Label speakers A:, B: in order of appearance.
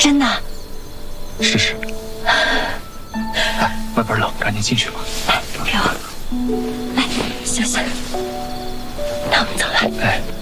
A: 真的？
B: 试试。哎，外边冷，赶紧进去吧。
A: 不用，来，休息。那我们走了。
B: 哎。